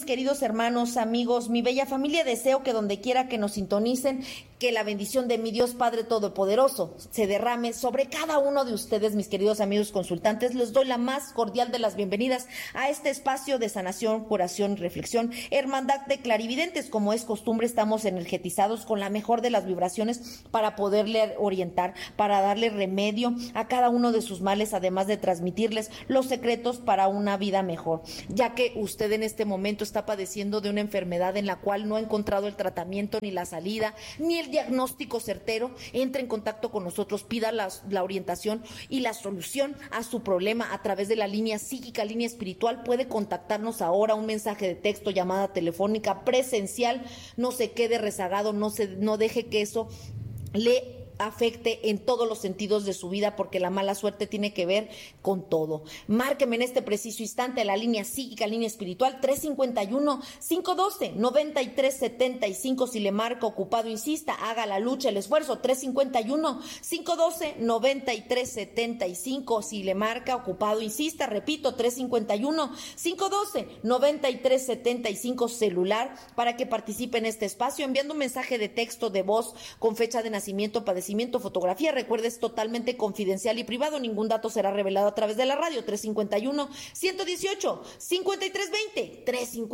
mis queridos hermanos, amigos, mi bella familia, deseo que donde quiera que nos sintonicen, que la bendición de mi Dios Padre Todopoderoso se derrame sobre cada uno de ustedes, mis queridos amigos consultantes. Les doy la más cordial de las bienvenidas a este espacio de sanación, curación y reflexión, hermandad de clarividentes. Como es costumbre, estamos energetizados con la mejor de las vibraciones para poderle orientar, para darle remedio a cada uno de sus males, además de transmitirles los secretos para una vida mejor, ya que usted en este momento está padeciendo de una enfermedad en la cual no ha encontrado el tratamiento, ni la salida, ni el diagnóstico certero. Entre en contacto con nosotros, pida la orientación y la solución a su problema a través de la línea psíquica, línea espiritual. Puede contactarnos ahora, un mensaje de texto, llamada telefónica, presencial. No se quede rezagado, no deje que eso le afecte en todos los sentidos de su vida, porque la mala suerte tiene que ver con todo. Márqueme en este preciso instante la línea psíquica, línea espiritual, 351-512-9375. Si le marca ocupado, insista, haga la lucha, el esfuerzo. 351-512-9375. Si le marca ocupado, insista, repito, 351-512-9375, celular, para que participe en este espacio, enviando un mensaje de texto, de voz, con fecha de nacimiento, padecimiento, fotografía. Recuerde, es totalmente confidencial y privado, ningún dato será revelado a través de la radio. 351-118-5320,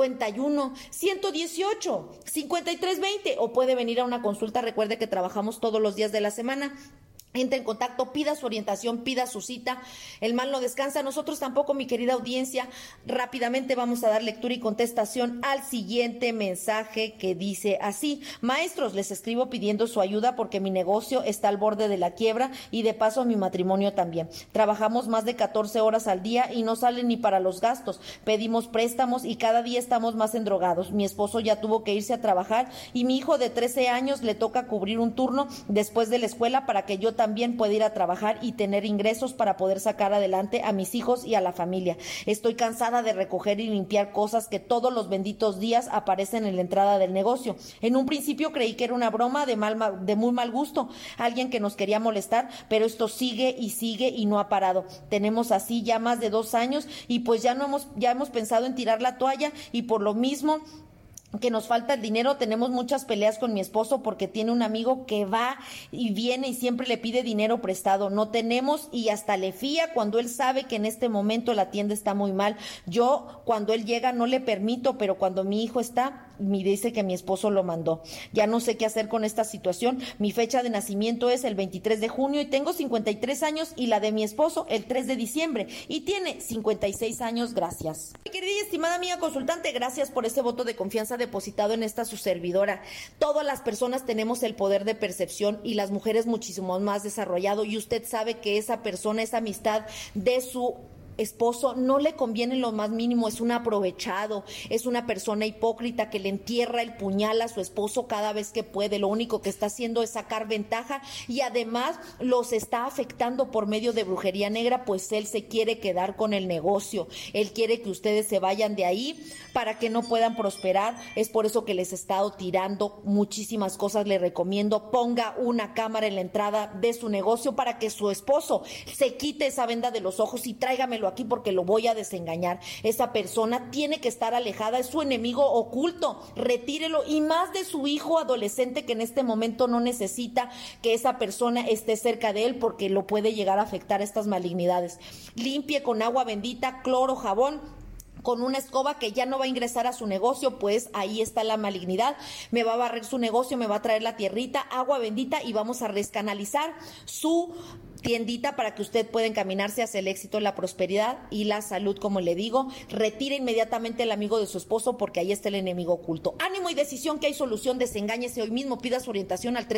351-118-5320, o puede venir a una consulta. Recuerde que trabajamos todos los días de la semana. Entre en contacto, pida su orientación, pida su cita. El mal no descansa, nosotros tampoco, mi querida audiencia. Rápidamente vamos a dar lectura y contestación al siguiente mensaje, que dice así: maestros, les escribo pidiendo su ayuda porque mi negocio está al borde de la quiebra y de paso mi matrimonio también. Trabajamos más de 14 horas al día y no salen ni para los gastos. Pedimos préstamos y cada día estamos más endrogados. Mi esposo ya tuvo que irse a trabajar y mi hijo de 13 años le toca cubrir un turno después de la escuela para que yo también pueda ir a trabajar y tener ingresos para poder sacar adelante a mis hijos y a la familia. Estoy cansada de recoger y limpiar cosas que todos los benditos días aparecen en la entrada del negocio. En un principio creí que era una broma de muy mal gusto, alguien que nos quería molestar, pero esto sigue y no ha parado. Tenemos así ya más de 2 años y pues ya hemos pensado en tirar la toalla, y por lo mismo que nos falta el dinero, tenemos muchas peleas con mi esposo porque tiene un amigo que va y viene y siempre le pide dinero prestado. No tenemos y hasta le fía cuando él sabe que en este momento la tienda está muy mal. Yo, cuando él llega, no le permito, pero cuando mi hijo está, me dice que mi esposo lo mandó. Ya no sé qué hacer con esta situación. Mi fecha de nacimiento es el 23 de junio y tengo 53 años, y la de mi esposo el 3 de diciembre y tiene 56 años. Gracias. Mi querida y estimada amiga consultante, gracias por ese voto de confianza depositado en esta su servidora. Todas las personas tenemos el poder de percepción y las mujeres muchísimo más desarrollado, y usted sabe que esa persona, esa amistad de su esposo no le conviene en lo más mínimo, es un aprovechado, es una persona hipócrita que le entierra el puñal a su esposo cada vez que puede. Lo único que está haciendo es sacar ventaja y además los está afectando por medio de brujería negra, pues él se quiere quedar con el negocio, él quiere que ustedes se vayan de ahí para que no puedan prosperar. Es por eso que les he estado tirando muchísimas cosas. Le recomiendo, ponga una cámara en la entrada de su negocio para que su esposo se quite esa venda de los ojos y tráigamelo aquí porque lo voy a desengañar. Esa persona tiene que estar alejada, es su enemigo oculto. Retírelo, y más de su hijo adolescente, que en este momento no necesita que esa persona esté cerca de él porque lo puede llegar a afectar estas malignidades. Limpie con agua bendita, cloro, jabón, con una escoba, que ya no va a ingresar a su negocio, pues ahí está la malignidad. Me va a barrer su negocio, me va a traer la tierrita, agua bendita, y vamos a rescanalizar su tiendita para que usted pueda encaminarse hacia el éxito, la prosperidad y la salud. Como le digo, retire inmediatamente el amigo de su esposo porque ahí está el enemigo oculto. Ánimo y decisión, que hay solución. Desengáñese hoy mismo, pida su orientación al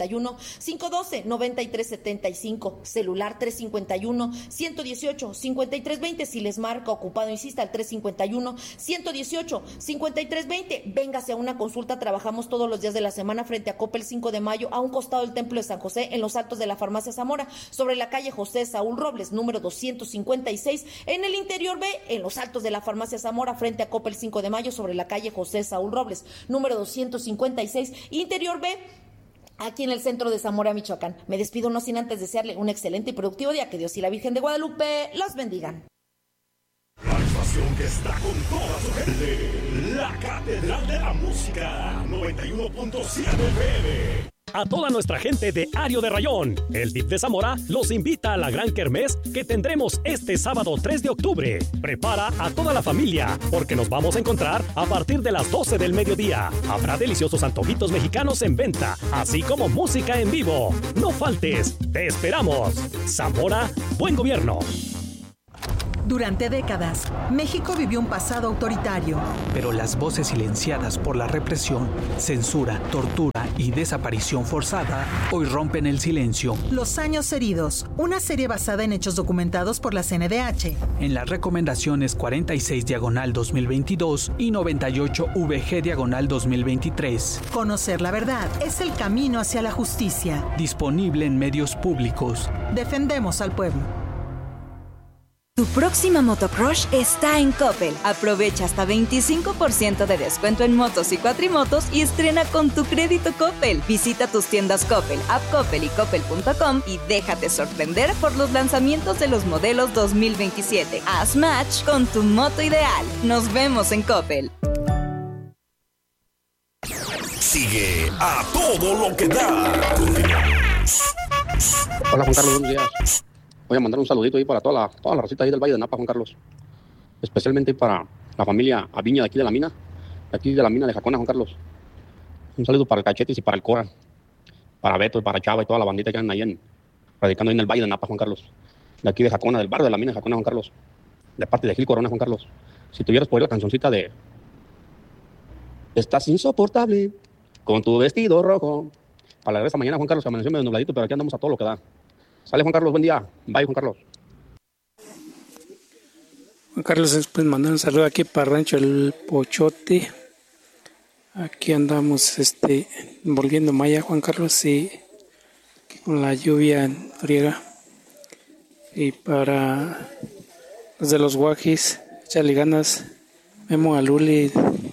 351-512-9375, celular 351-118-5320. Si les marca ocupado, insista, al 351-118-5320. Véngase a una consulta. Trabajamos todos los días de la semana frente a Coppel 5 de Mayo, a un costado del Templo de San José, en los altos de la Farmacia Zamora, sobre la calle José Saúl Robles, número 256, en el interior B, en los altos de la Farmacia Zamora, frente a Coppel 5 de Mayo, sobre la calle José Saúl Robles, número 256, interior B, aquí en el centro de Zamora, Michoacán. Me despido no sin antes desearle un excelente y productivo día. Que Dios y la Virgen de Guadalupe los bendigan. Alfa estación que está con toda su gente. La Catedral de la Música, 91.7 FM. A toda nuestra gente de Ario de Rayón, el DIF de Zamora los invita a la gran kermés que tendremos este sábado 3 de octubre. Prepara a toda la familia, porque nos vamos a encontrar a partir de las 12 del mediodía. Habrá deliciosos antojitos mexicanos en venta, así como música en vivo. No faltes, te esperamos. Zamora, buen gobierno. Durante décadas, México vivió un pasado autoritario. Pero las voces silenciadas por la represión, censura, tortura y desaparición forzada hoy rompen el silencio. Los años heridos, una serie basada en hechos documentados por la CNDH. En las recomendaciones 46/2022 y 98/VG/2023. Conocer la verdad es el camino hacia la justicia. Disponible en medios públicos. Defendemos al pueblo. Tu próxima motocross está en Coppel. Aprovecha hasta 25% de descuento en motos y cuatrimotos y estrena con tu crédito Coppel. Visita tus tiendas Coppel, App Coppel y Coppel.com y déjate sorprender por los lanzamientos de los modelos 2027. Haz match con tu moto ideal. Nos vemos en Coppel. Sigue a todo lo que da. Hola Juan Carlos, buenos días. Voy a mandar un saludito ahí para toda la racita ahí del Valle de Napa, Juan Carlos. Especialmente para la familia Aviña de aquí de la mina. De aquí de la mina de Jacona, Juan Carlos. Un saludo para el Cachetis y para el Cora. Para Beto y para Chava y toda la bandita que andan ahí radicando ahí en el Valle de Napa, Juan Carlos. De aquí de Jacona, del barrio de la mina de Jacona, Juan Carlos. De parte de Gil Corona, Juan Carlos. Si tuvieras por ahí la cancioncita de... Estás insoportable con tu vestido rojo. Para la regresa mañana, Juan Carlos, que amaneció medio nubladito, pero aquí andamos a todo lo que da. Sale Juan Carlos, buen día. Bye, Juan Carlos. Juan Carlos, pues mandar un saludo aquí para Rancho El Pochote. Aquí andamos volviendo Maya, Juan Carlos, y con la lluvia en friega. Y para los de los Guajis, échale ganas, Memo Aluli,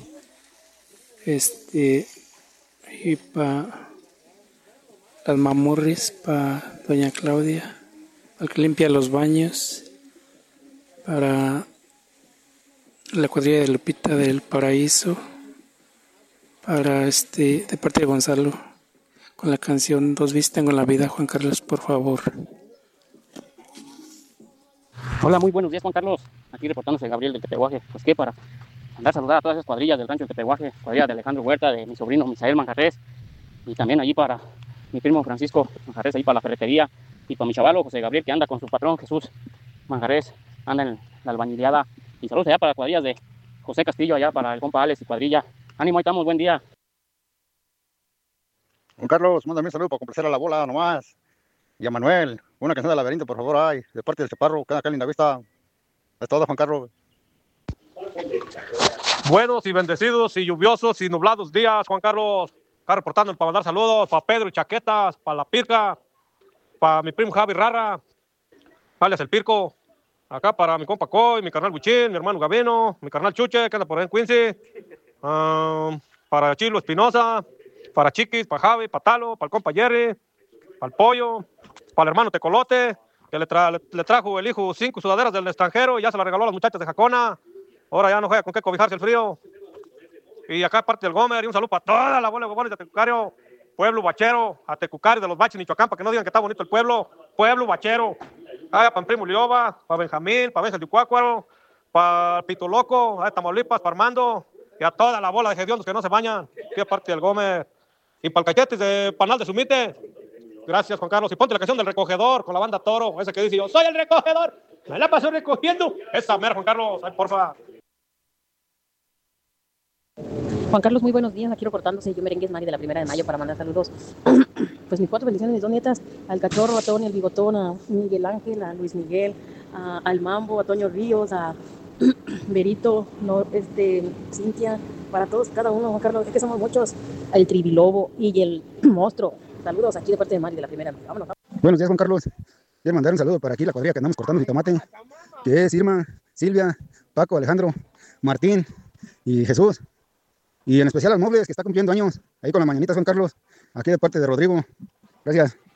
y para las Mamurris, para doña Claudia, al que limpia los baños, para la cuadrilla de Lupita del Paraíso, para de parte de Gonzalo, con la canción Dos veces tengo en la vida, Juan Carlos, por favor. Hola, muy buenos días, Juan Carlos. Aquí reportándose Gabriel del Tepehuaje. Pues qué, para andar a saludar a todas esas cuadrillas del rancho del Tepehuaje, cuadrilla de Alejandro Huerta, de mi sobrino Misael Manjarres, y también allí para mi primo Francisco Manjarres, ahí para la ferretería, y para mi chavalo José Gabriel, que anda con su patrón Jesús Manjarres, anda en la albañileada. Y saludos allá para cuadrillas de José Castillo, allá para el compa Alex y cuadrilla. Ánimo, ahí estamos, buen día. Juan Carlos, mándame un saludo para complacer a la bola nomás. Y a Manuel, una canción de Laberinto, por favor, ay, de parte del Chaparro, que anda acá en Linda Vista. Es todo, Juan Carlos. Buenos y bendecidos y lluviosos y nublados días, Juan Carlos. Acá reportando para mandar saludos para Pedro y Chaquetas, para la Pirca, para mi primo Javi Rara, alias el Pirco. Acá para mi compa Coy, mi carnal Buchín, mi hermano Gavino, mi carnal Chuche, que anda por ahí en Quincy. Para Chilo Espinosa, para Chiquis, para Javi, para Talo, para el compa Jerry, para el Pollo, para el hermano Tecolote, que le trajo el hijo 5 sudaderas del extranjero y ya se la regaló a las muchachas de Jacona. Ahora ya no juega con qué cobijarse el frío. Y acá parte del Gómez, y un saludo para toda la bola de huevones de Tecucario, pueblo bachero, a Tecucario de los Baches, Michoacán, para que no digan que está bonito el pueblo bachero. Para el primo Liova, para Benjamín, para Benjamín de Cuácuaro, para Pito Loco, a Tamaulipas, para Armando, y a toda la bola de hediondos que no se bañan, aquí aparte del Gómez, y para el Cachetes de Panal de Sumite. Gracias, Juan Carlos. Y ponte la canción del recogedor con la banda Toro, esa que dice yo soy el recogedor, me la paso recogiendo. Esa mera, Juan Carlos, ay, porfa. Juan Carlos, muy buenos días, aquí reportándose yo Merengues Mari de la 1 de mayo para mandar saludos. Pues mis 4 bendiciones, mis 2 nietas, al Cachorro, a Tony, al Bigotón, a Miguel Ángel, a Luis Miguel, al Mambo, a Toño Ríos, a Berito, Cintia, para todos, cada uno, Juan Carlos, es que somos muchos, al Tribilobo y el Monstruo. Saludos aquí de parte de Mari de la 1. Vámonos. Buenos días, Juan Carlos. Quiero mandar un saludo para aquí la cuadrilla que andamos cortando jitomate, que es Irma, Silvia, Paco, Alejandro, Martín y Jesús. Y en especial a los Mobles, que está cumpliendo años, ahí con las mañanitas, Juan Carlos, aquí de parte de Rodrigo. Gracias.